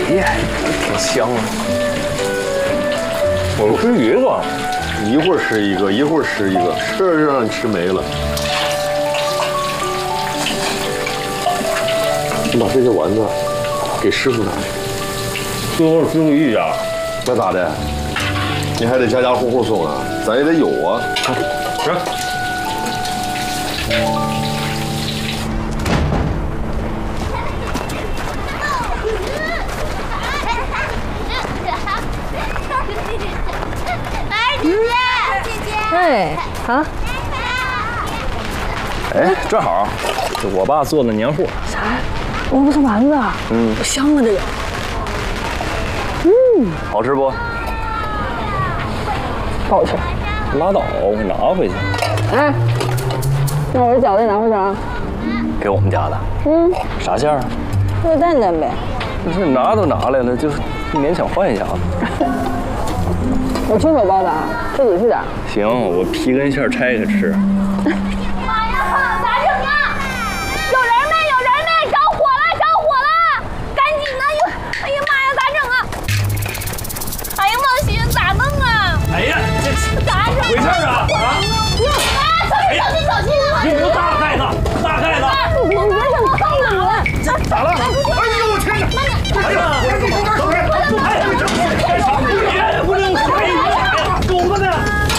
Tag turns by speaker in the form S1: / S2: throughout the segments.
S1: 呀，挺香啊！我吃一个，
S2: 一会儿吃一个，一会儿吃一个，吃就让你吃没了。你把这些丸子给师傅拿去。
S1: 师傅一家，
S2: 那咋的？你还得家家户户送啊，咱也得有啊。
S1: 是。
S3: 哎，啊！
S1: 哎，正好，我爸做的年货。
S3: 啥？我们不是丸子啊？多香啊这个！
S1: 好吃不？
S3: 不好吃。
S1: 拉倒，我拿回去。
S3: 哎，那我这饺子拿回去啊？
S1: 给我们家的。啥馅儿啊？
S3: 热蛋蛋呗。
S1: 不是拿都拿来了，就勉强换一下子。
S3: 我亲手包的啊，自己去的。
S1: 行，我皮跟馅拆开吃。
S4: 妈呀，咋整啊？有人没？有人没？着火了！着火了！赶紧的！哎呀妈呀，咋整啊？哎呀，王鑫，咋弄啊？
S5: 哎呀，这
S4: 咋整？
S5: 回事啊？
S4: 小心小心！
S5: 你不大盖子，大盖子！
S4: 你别整太难了！
S5: 咋了？哎呦我天哪！哎呀，赶紧从这儿走开！哎，干啥？你不能开呀！狗子呢？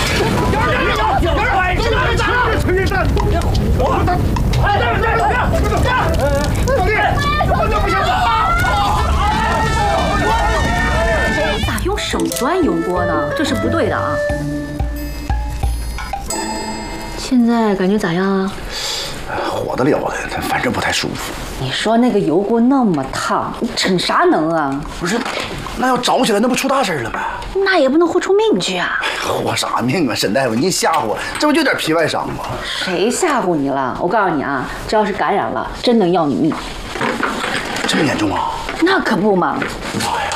S5: 吹蛋！我打！哎，这！老弟，这不行！
S6: 咋用手钻油锅呢？这是不对的啊！现在感觉咋样啊？
S7: 火得了的，反正不太舒服。
S6: 你说那个油锅那么烫，你逞啥能啊？
S7: 不是，那要着起来，那不出大事了吗？
S6: 那也不能豁出命去啊！
S7: 活啥命啊，沈大夫，你吓唬我，这不就点皮外伤吗？
S6: 谁吓唬你了？我告诉你啊，这要是感染了，真能要你命。
S7: 这么严重啊？
S6: 那可不嘛！
S7: 妈呀，